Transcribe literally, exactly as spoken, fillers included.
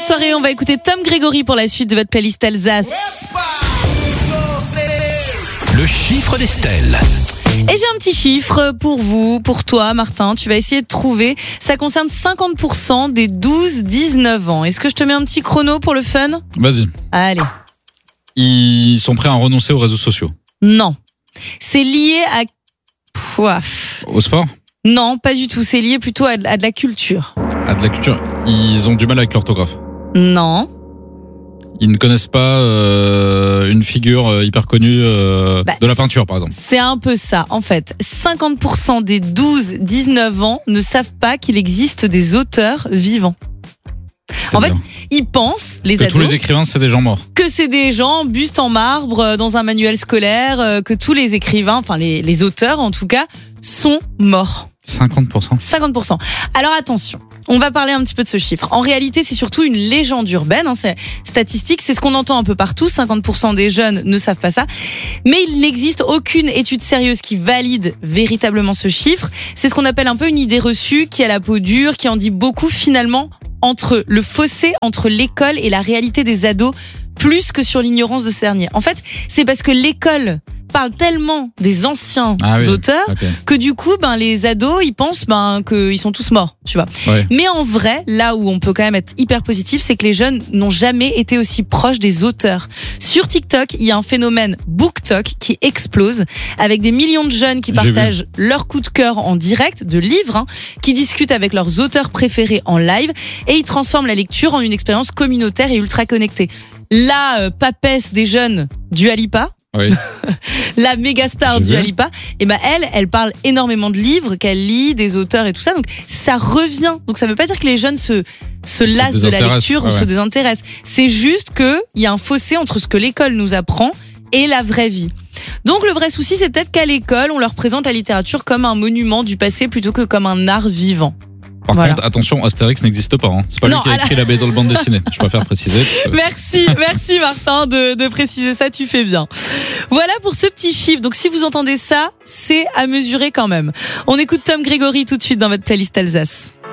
soirée, on va écouter Tom Grégory pour la suite de votre playlist Alsace. Le chiffre d'Estelle. Et j'ai un petit chiffre pour vous, pour toi Martin, tu vas essayer de trouver. Ça concerne cinquante pour cent des douze dix-neuf ans. Est-ce que je te mets un petit chrono pour le fun ? Vas-y. Allez. Ils sont prêts à renoncer aux réseaux sociaux. Non. C'est lié à... Pouaf. Au sport ? Non, pas du tout. C'est lié plutôt à de, à de la culture. À de la culture. Ils ont du mal avec l'orthographe. Non. Ils ne connaissent pas euh, une figure euh, hyper connue euh, Bah, de la peinture, par exemple. C'est un peu ça. En fait, cinquante pour cent des douze dix-neuf ans ne savent pas qu'il existe des auteurs vivants. En fait, ils pensent, les que ados, tous les écrivains, c'est des gens morts. que c'est des gens bustes en marbre euh, dans un manuel scolaire, euh, que tous les écrivains, enfin les, les auteurs en tout cas, sont morts. cinquante pour cent. cinquante pour cent. Alors attention, on va parler un petit peu de ce chiffre. En réalité, c'est surtout une légende urbaine. Hein, c'est statistique, c'est ce qu'on entend un peu partout. cinquante pour cent des jeunes ne savent pas ça. Mais il n'existe aucune étude sérieuse qui valide véritablement ce chiffre. C'est ce qu'on appelle un peu une idée reçue qui a la peau dure, qui en dit beaucoup finalement entre le fossé entre l'école et la réalité des ados, plus que sur l'ignorance de ce dernier. En fait, c'est parce que l'école parle tellement des anciens Ah oui, auteurs okay. que du coup, ben, les ados, ils pensent ben, qu'ils sont tous morts, tu vois. Ouais. Mais en vrai, là où on peut quand même être hyper positif, c'est que les jeunes n'ont jamais été aussi proches des auteurs. Sur TikTok, il y a un phénomène BookTok qui explose, avec des millions de jeunes qui J'ai partagent leur coup de cœur en direct, de livres, hein, qui discutent avec leurs auteurs préférés en live, et ils transforment la lecture en une expérience communautaire et ultra connectée. La euh, papesse des jeunes, Dua Lipa, Oui. la méga star J'ai Dua vu. Lipa, et ben elle, elle parle énormément de livres qu'elle lit, des auteurs et tout ça, donc ça revient. Donc ça veut pas dire que les jeunes se se lassent de la désintéressent. lecture Ouais, ou se ouais. désintéressent. C'est juste que il y a un fossé entre ce que l'école nous apprend et la vraie vie. Donc le vrai souci, c'est peut-être qu'à l'école, on leur présente la littérature comme un monument du passé plutôt que comme un art vivant. Par Voilà. contre, attention, Astérix n'existe pas. Hein. C'est pas Non, lui qui a à la- écrit la B D dans le bande dessinée. Je préfère préciser. parce que- Merci, merci Martin de, de préciser ça, tu fais bien. Voilà pour ce petit chiffre. Donc si vous entendez ça, c'est à mesurer quand même. On écoute Tom Grégory tout de suite dans votre playlist Alsace.